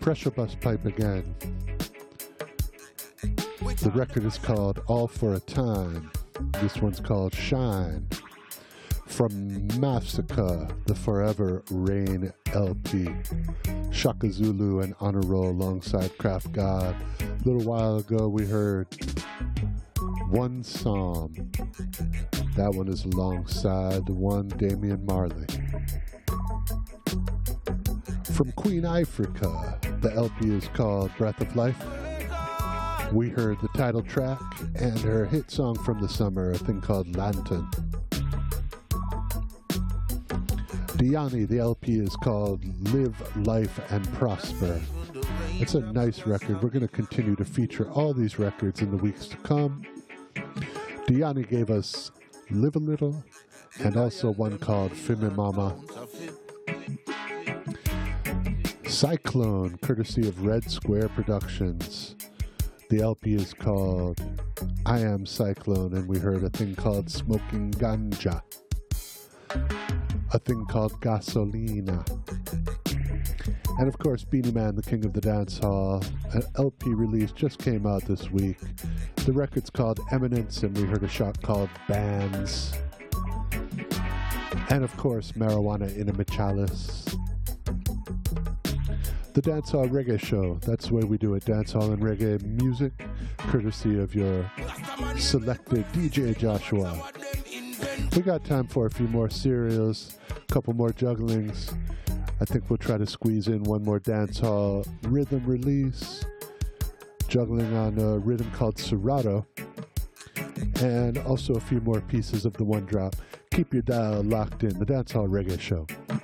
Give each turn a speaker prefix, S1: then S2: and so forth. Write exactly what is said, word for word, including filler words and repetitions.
S1: Pressure Bus Pipe again. The record is called All for a Time. This one's called Shine. From Massacre, the Forever Rain L P. Shaka Zulu and Honor Roll alongside Craft God. A little while ago we heard One Psalm. That one is alongside the one Damian Marley. From Queen Africa, the L P is called Breath of Life. We heard the title track and her hit song from the summer, a thing called Lantern. Diani, the L P is called Live, Life, and Prosper. It's a nice record. We're going to continue to feature all these records in the weeks to come. Diani gave us Live a Little and also one called Fime Mama. Cyclone, courtesy of Red Square Productions. The L P is called I Am Cyclone, and we heard a thing called Smoking Ganja. A thing called Gasolina. And of course, Beenie Man, the king of the dance hall. An L P release just came out this week. The record's called Eminence, and we heard a shot called Bands. And of course, Marijuana in a Chalice. The Dancehall Reggae Show. That's the way we do it. Dancehall and reggae music, courtesy of your selected D J Joshua. We got time for a few more serials, a couple more jugglings. I think we'll try to squeeze in one more dancehall rhythm release, juggling on a rhythm called Serato, and also a few more pieces of the one drop. Keep your dial locked in. The Dancehall Reggae Show.